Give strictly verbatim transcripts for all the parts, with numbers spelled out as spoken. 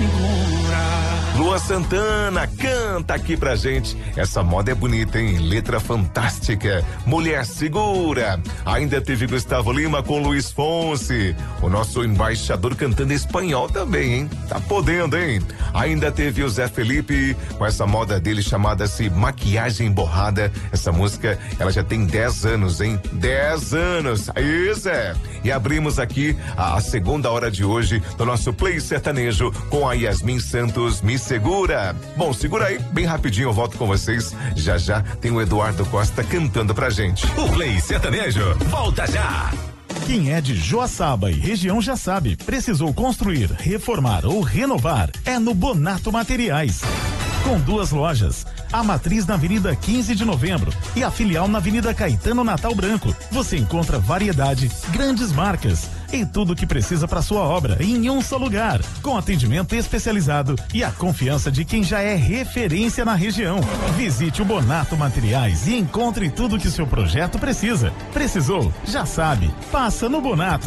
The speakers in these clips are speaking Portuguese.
segura. Lua Santana canta aqui pra gente. Essa moda é bonita, hein? Letra fantástica. Mulher segura. Ainda teve Gustavo Lima com Luiz Fonsi. O nosso embaixador cantando espanhol também, hein? Tá podendo, hein? Ainda teve o Zé Felipe com essa moda dele chamada-se Maquiagem Borrada. Essa música, ela já tem dez anos, hein? dez anos. Aí, Zé. E abrimos aqui a, a segunda hora de hoje do nosso Play Sertanejo com a Yasmin Santos, Me Segura. Bom, segura aí, bem rapidinho eu volto com vocês. Já já tem o Eduardo Costa cantando pra gente. O Play Sertanejo volta já. Quem é de Joaçaba e região já sabe, precisou construir, reformar ou renovar, é no Bonato Materiais. Com duas lojas, a matriz na Avenida quinze de Novembro e a filial na Avenida Caetano Natal Branco. Você encontra variedade, grandes marcas e tudo o que precisa para sua obra em um só lugar, com atendimento especializado e a confiança de quem já é referência na região. Visite o Bonato Materiais e encontre tudo que seu projeto precisa. Precisou? Já sabe. Passa no Bonato.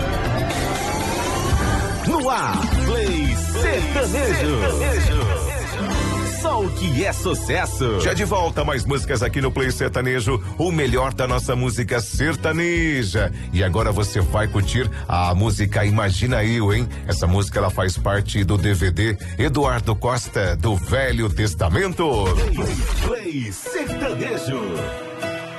No ar, Play Sertanejo. Só o que é sucesso. Já de volta, mais músicas aqui no Play Sertanejo, o melhor da nossa música sertaneja. E agora você vai curtir a música Imagina Eu, hein? Essa música, ela faz parte do D V D Eduardo Costa, do Velho Testamento. Play, Play Sertanejo.